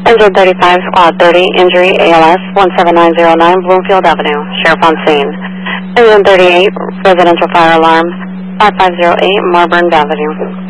Engine 35, Squad 30, injury ALS 17909 Bloomfield Avenue, Sheriff on scene. Engine 38, residential fire alarm 5508 Marburn Avenue.